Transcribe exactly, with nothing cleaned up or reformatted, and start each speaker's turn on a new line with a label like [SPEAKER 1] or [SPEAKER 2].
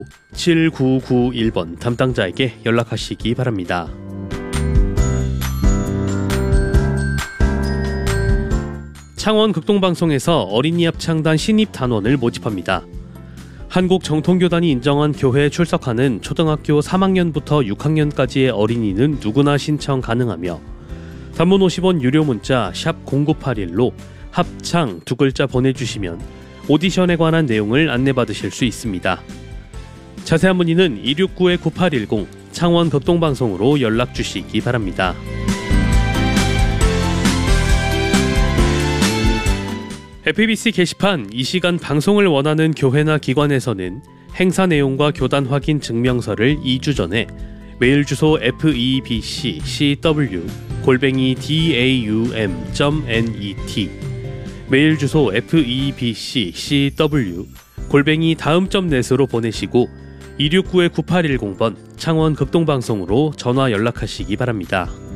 [SPEAKER 1] 칠구구일 번 담당자에게 연락하시기 바랍니다. 창원 극동방송에서 어린이 합창단 신입 단원을 모집합니다. 한국정통교단이 인정한 교회에 출석하는 초등학교 삼 학년부터 육 학년까지의 어린이는 누구나 신청 가능하며 단문 오십 원 유료 문자 샵 공구팔일로 합창 두 글자 보내주시면 오디션에 관한 내용을 안내받으실 수 있습니다. 자세한 문의는 이육구 구팔일공 창원 극동방송으로 연락주시기 바랍니다. 에프이비씨 게시판 이 시간 방송을 원하는 교회나 기관에서는 행사 내용과 교단 확인 증명서를 이 주 전에 메일 주소 에프이비씨씨더블유 골뱅이 다움 점 넷 메일 주소 에프이비씨씨더블유 골뱅이 다음 점 넷으로 보내시고 이육구 구팔일공 번 창원 극동방송으로 전화 연락하시기 바랍니다.